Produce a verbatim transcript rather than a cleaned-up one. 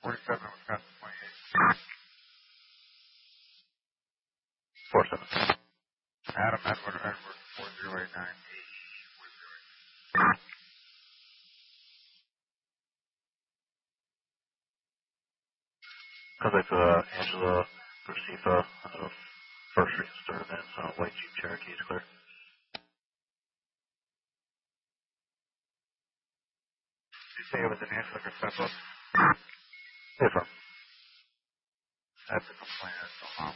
forty-seven, Wisconsin twenty-eight. Four seven. Adam Edward Edward four zero eight nine. Contact uh, Angela Recifa on the first register, then uh, White Jeep Cherokee is clear. Did you say it was an answer like a step up? Yes, sir. That's a complaint. That's so long.